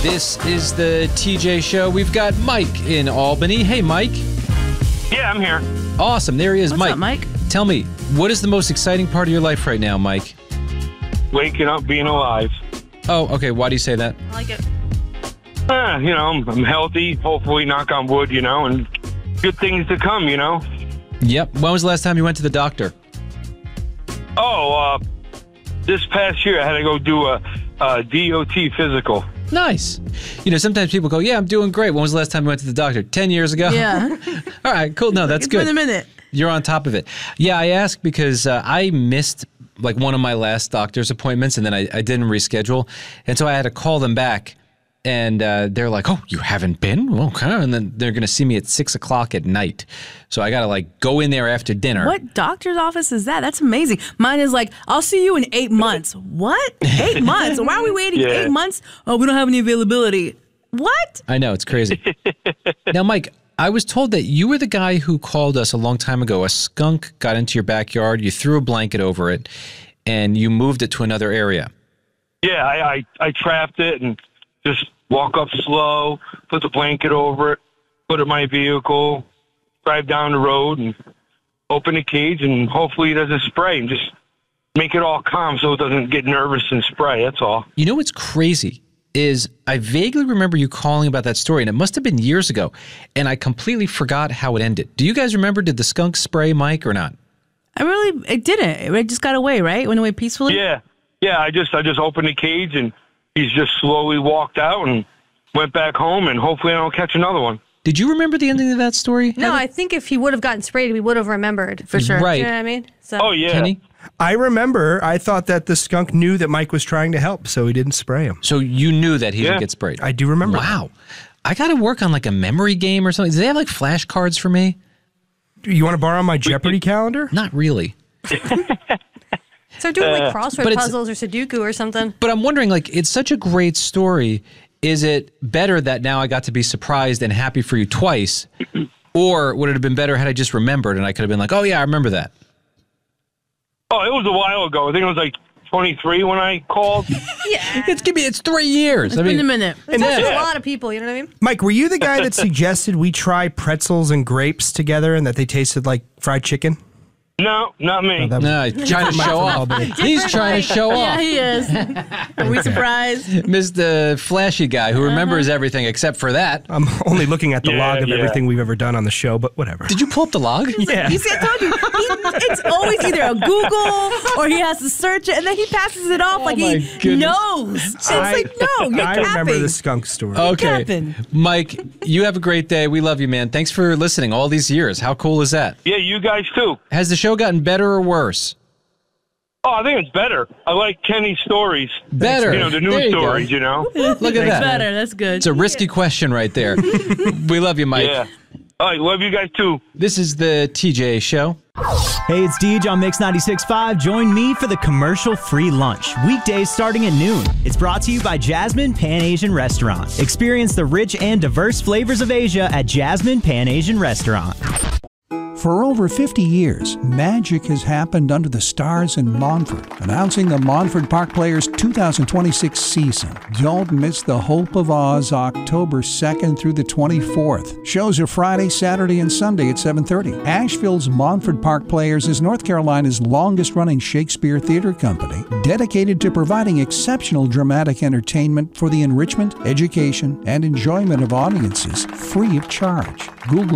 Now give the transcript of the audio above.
This is the TJ Show. We've got Mike in Albany. Hey, Mike. Yeah, I'm here. Awesome. There he is, What's Mike. up, Mike? Tell me, what is the most exciting part of your life right now, Mike? Waking up, being alive. Oh, okay. Why do you say that? I like it. I'm healthy, hopefully, knock on wood, and good things to come, Yep. When was the last time you went to the doctor? Oh, this past year I had to go do a DOT physical. Nice. Sometimes people go, yeah, I'm doing great. When was the last time you went to the doctor? 10 years ago? Yeah. All right, cool. No, that's It's good. been a minute. You're on top of it. Yeah, I ask because I missed one of my last doctor's appointments, and then I didn't reschedule. And so I had to call them back, and they're like, oh, you haven't been? Okay. And then they're going to see me at 6 o'clock at night. So I got to go in there after dinner. What doctor's office is that? That's amazing. Mine is I'll see you in 8 months. What? 8 months? Why are we waiting 8 months? Oh, we don't have any availability. What? I know, it's crazy. Now, Mike, I was told that you were the guy who called us a long time ago. A skunk got into your backyard, you threw a blanket over it, and you moved it to another area. Yeah, I trapped it and just walk up slow, put the blanket over it, put it in my vehicle, drive down the road and open the cage, and hopefully it doesn't spray, and just make it all calm so it doesn't get nervous and spray. That's all. You know what's crazy is I vaguely remember you calling about that story, and it must have been years ago, and I completely forgot how it ended. Do you guys remember, did the skunk spray Mike or not? It didn't. It just got away, right? It went away peacefully? Yeah. I just opened the cage, and he's just slowly walked out and went back home, and hopefully I don't catch another one. Did you remember the ending of that story? No, I think if he would have gotten sprayed, we would have remembered. For sure. Right. You know what I mean? So. Oh, yeah. Kenny? I remember. I thought that the skunk knew that Mike was trying to help, so he didn't spray him. So you knew that he didn't get sprayed? I do remember. Wow. I got to work on a memory game or something. Do they have flashcards for me? You want to borrow my Jeopardy calendar? Not really. Start doing crossword but it's- puzzles or Sudoku or something. But I'm wondering, it's such a great story. Is it better that now I got to be surprised and happy for you twice? Or would it have been better had I just remembered and I could have been oh, yeah, I remember that? Oh, it was a while ago. I think it was 23 when I called. Yeah. It's 3 years. It's been a minute. It's also a lot of people, you know what I mean? Mike, were you the guy that suggested we try pretzels and grapes together and that they tasted like fried chicken? No, not me. No, he's trying to show off. He's trying to show Yeah, off. he is. Are we surprised? Mr. Flashy guy who remembers everything except for that. I'm only looking at the Yeah, log of yeah. everything we've ever done on the show, but whatever. Did you pull up the log? Yeah. You see, I told you, it's always either a Google or he has to search it, and then he passes it off like my he goodness. knows. It's no, you're I capping. remember the skunk story. Okay. Captain. Mike, you have a great day. We love you, man. Thanks for listening all these years. How cool is that? Yeah, you guys too. Has the show gotten better or worse? Oh, I think it's better. I like Kenny's stories. Better. The There news you go. stories, Look at That's that. better. That's good. It's a risky question right there. We love you, Mike. Yeah. All right, love you guys too. This is the TJ Show. Hey, it's Deej on Mix 96.5. Join me for the commercial-free lunch. Weekdays starting at noon. It's brought to you by Jasmine Pan Asian Restaurant. Experience the rich and diverse flavors of Asia at Jasmine Pan Asian Restaurant. For over 50 years, magic has happened under the stars in Montford. Announcing the Montford Park Players 2026 season. Don't miss the Hope of Oz October 2nd through the 24th. Shows are Friday, Saturday, and Sunday at 7:30. Asheville's Montford Park Players is North Carolina's longest-running Shakespeare theater company, dedicated to providing exceptional dramatic entertainment for the enrichment, education, and enjoyment of audiences free of charge. Google